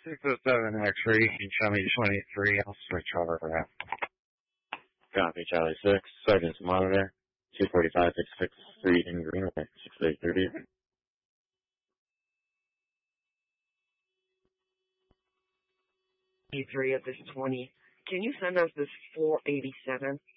607 X-ray, you can show me 23, I'll switch over for that. Copy, Charlie 6, Sergeant's Monitor, 245 66th Street in Greenway, 6830. 23 of this 20. Can you send us this 487?